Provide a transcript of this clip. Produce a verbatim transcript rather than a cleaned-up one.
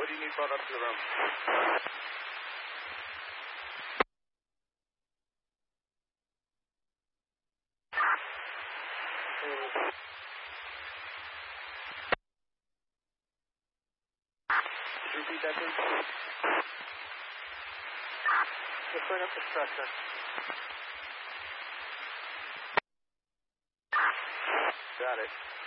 do you need brought up to the room? Could you repeat that, please? Just bring up the stretcher. Got it.